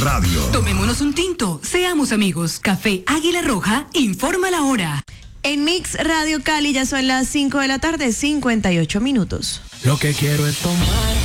Radio. Tomémonos un tinto, seamos amigos. Café Águila Roja informa la hora. En Mix Radio Cali ya son las 5 de la tarde, 58 minutos. Lo que quiero es tomar